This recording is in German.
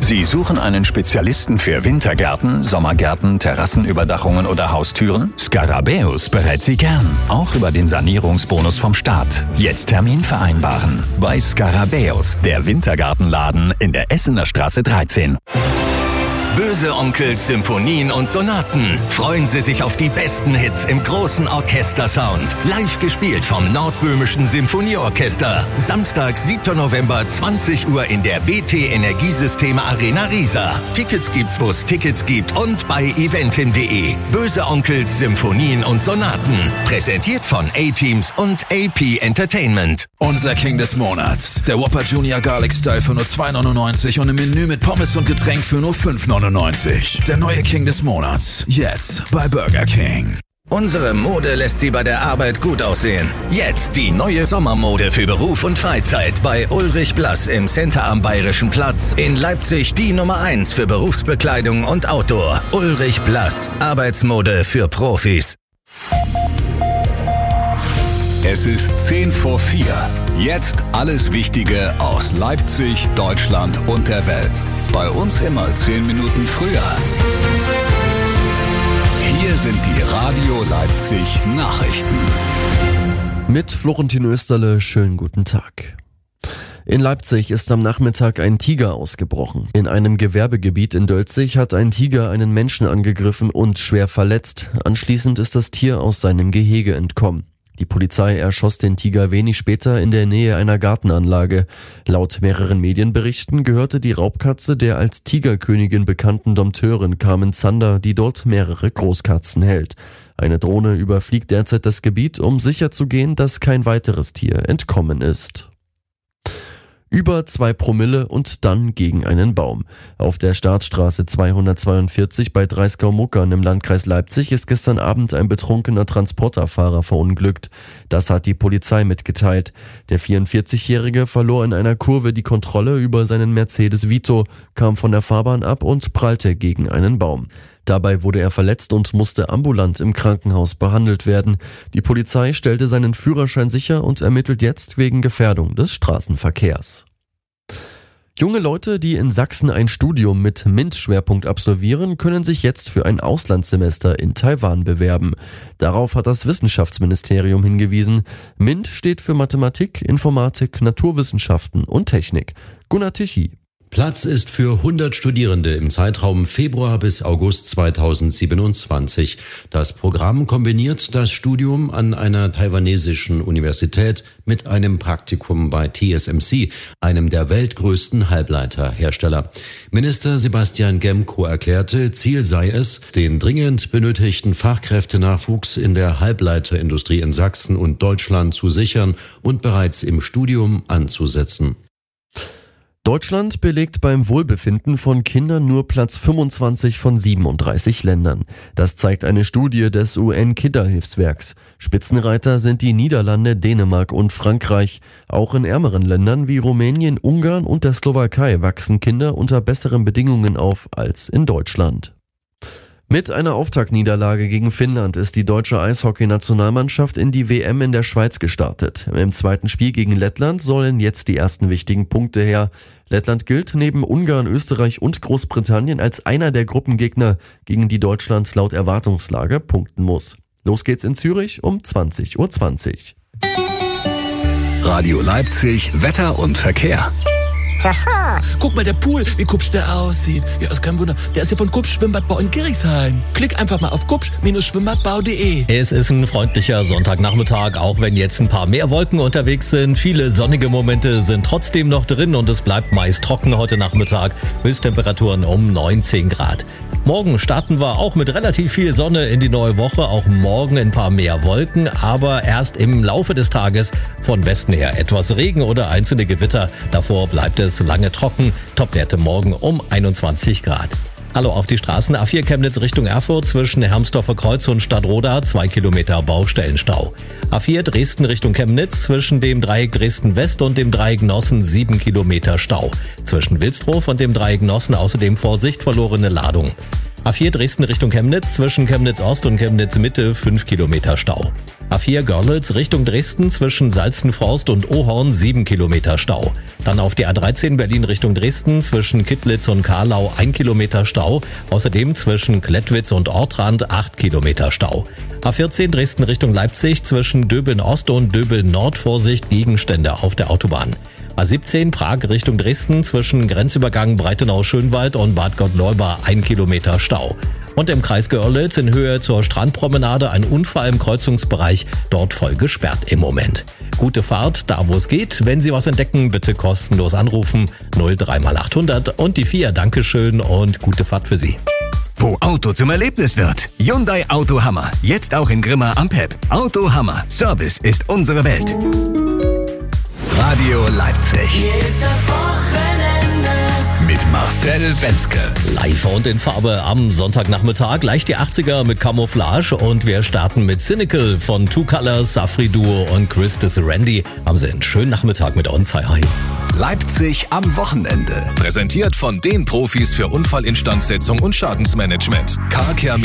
Sie suchen einen Spezialisten für Wintergärten, Sommergärten, Terrassenüberdachungen oder Haustüren? Scarabäus berät Sie gern, auch über den Sanierungsbonus vom Staat. Jetzt Termin vereinbaren. Bei Scarabäus, der Wintergartenladen in der Essener Straße 13. Böse Onkels, Symphonien und Sonaten. Freuen Sie sich auf die besten Hits im großen Orchestersound. Live gespielt vom Nordböhmischen Symphonieorchester. Samstag, 7. November, 20 Uhr in der WT Energiesysteme Arena Riesa. Tickets gibt's, wo es Tickets gibt und bei eventim.de. Böse Onkels, Symphonien und Sonaten. Präsentiert von A-Teams und AP Entertainment. Unser King des Monats. Der Whopper Junior Garlic Style für nur 2,99 und ein Menü mit Pommes und Getränk für nur 5,99. Der neue King des Monats. Jetzt bei Burger King. Unsere Mode lässt Sie bei der Arbeit gut aussehen. Jetzt die neue Sommermode für Beruf und Freizeit bei Ulrich Blass im Center am Bayerischen Platz. In Leipzig die Nummer 1 für Berufsbekleidung und Outdoor. Ulrich Blass. Arbeitsmode für Profis. Es ist 10 vor 4. Jetzt alles Wichtige aus Leipzig, Deutschland und der Welt. Bei uns immer 10 Minuten früher. Hier sind die Radio Leipzig Nachrichten. Mit Florentin Österle, schönen guten Tag. In Leipzig ist am Nachmittag ein Tiger ausgebrochen. In einem Gewerbegebiet in Dölzig hat ein Tiger einen Menschen angegriffen und schwer verletzt. Anschließend ist das Tier aus seinem Gehege entkommen. Die Polizei erschoss den Tiger wenig später in der Nähe einer Gartenanlage. Laut mehreren Medienberichten gehörte die Raubkatze der als Tigerkönigin bekannten Dompteurin Carmen Zander, die dort mehrere Großkatzen hält. Eine Drohne überfliegt derzeit das Gebiet, um sicherzugehen, dass kein weiteres Tier entkommen ist. Über 2 Promille und dann gegen einen Baum. Auf der Staatsstraße 242 bei Dreisgau-Muckern im Landkreis Leipzig ist gestern Abend ein betrunkener Transporterfahrer verunglückt. Das hat die Polizei mitgeteilt. Der 44-Jährige verlor in einer Kurve die Kontrolle über seinen Mercedes Vito, kam von der Fahrbahn ab und prallte gegen einen Baum. Dabei wurde er verletzt und musste ambulant im Krankenhaus behandelt werden. Die Polizei stellte seinen Führerschein sicher und ermittelt jetzt wegen Gefährdung des Straßenverkehrs. Junge Leute, die in Sachsen ein Studium mit MINT-Schwerpunkt absolvieren, können sich jetzt für ein Auslandssemester in Taiwan bewerben. Darauf hat das Wissenschaftsministerium hingewiesen. MINT steht für Mathematik, Informatik, Naturwissenschaften und Technik. Gunnar Tichy. Platz ist für 100 Studierende im Zeitraum Februar bis August 2027. Das Programm kombiniert das Studium an einer taiwanesischen Universität mit einem Praktikum bei TSMC, einem der weltgrößten Halbleiterhersteller. Minister Sebastian Gemko erklärte, Ziel sei es, den dringend benötigten Fachkräftenachwuchs in der Halbleiterindustrie in Sachsen und Deutschland zu sichern und bereits im Studium anzusetzen. Deutschland belegt beim Wohlbefinden von Kindern nur Platz 25 von 37 Ländern. Das zeigt eine Studie des UN-Kinderhilfswerks. Spitzenreiter sind die Niederlande, Dänemark und Frankreich. Auch in ärmeren Ländern wie Rumänien, Ungarn und der Slowakei wachsen Kinder unter besseren Bedingungen auf als in Deutschland. Mit einer Auftaktniederlage gegen Finnland ist die deutsche Eishockey-Nationalmannschaft in die WM in der Schweiz gestartet. Im zweiten Spiel gegen Lettland sollen jetzt die ersten wichtigen Punkte her. Lettland gilt neben Ungarn, Österreich und Großbritannien als einer der Gruppengegner, gegen die Deutschland laut Erwartungslage punkten muss. Los geht's in Zürich um 20:20 Uhr. Radio Leipzig, Wetter und Verkehr. Haha, guck mal, der Pool, wie kupsch der aussieht. Ja, ist kein Wunder, der ist ja von Kupsch Schwimmbadbau in Gerichshain. Klick einfach mal auf kupsch-schwimmbadbau.de. Es ist ein freundlicher Sonntagnachmittag, auch wenn jetzt ein paar mehr Wolken unterwegs sind. Viele sonnige Momente sind trotzdem noch drin und es bleibt meist trocken heute Nachmittag. Höchsttemperaturen um 19 Grad. Morgen starten wir auch mit relativ viel Sonne in die neue Woche. Auch morgen ein paar mehr Wolken, aber erst im Laufe des Tages von Westen her etwas Regen oder einzelne Gewitter. Davor bleibt es lange trocken. Topwerte morgen um 21 Grad. Hallo auf die Straßen. A4 Chemnitz Richtung Erfurt zwischen Hermsdorfer Kreuz und Stadtroda 2 Kilometer Baustellenstau. A4 Dresden Richtung Chemnitz zwischen dem Dreieck Dresden West und dem Dreieck Nossen 7 Kilometer Stau. Zwischen Wilsdruf und dem Dreieck Nossen außerdem Vorsicht verlorene Ladung. A4 Dresden Richtung Chemnitz zwischen Chemnitz Ost und Chemnitz Mitte 5 Kilometer Stau. A4 Görlitz Richtung Dresden zwischen Salzenforst und Ohorn 7 Kilometer Stau. Dann auf der A13 Berlin Richtung Dresden zwischen Kittlitz und Karlau 1 Kilometer Stau. Außerdem zwischen Klettwitz und Ortrand 8 Kilometer Stau. A14 Dresden Richtung Leipzig zwischen Döbeln Ost und Döbeln Nord Vorsicht Gegenstände auf der Autobahn. A17 Prag Richtung Dresden zwischen Grenzübergang Breitenau-Schönwald und Bad Gottleuba 1 Kilometer Stau. Und im Kreis Görlitz in Höhe zur Strandpromenade ein Unfall im Kreuzungsbereich, dort voll gesperrt im Moment. Gute Fahrt, da wo es geht. Wenn Sie was entdecken, bitte kostenlos anrufen. 03x800 und die 4. Dankeschön und gute Fahrt für Sie. Wo Auto zum Erlebnis wird. Hyundai Auto Hammer. Jetzt auch in Grimma am Pep. Auto Hammer. Service ist unsere Welt. Radio Leipzig. Hier ist das Wochenende. Mit Marcel Wenzke. Live und in Farbe am Sonntagnachmittag. Leicht die 80er mit Camouflage und wir starten mit Cynical von Two Colors, Safri Duo und Chris Randy. Haben Sie einen schönen Nachmittag mit uns. Hi, hi. Leipzig am Wochenende. Präsentiert von den Profis für Unfallinstandsetzung und Schadensmanagement. Carcare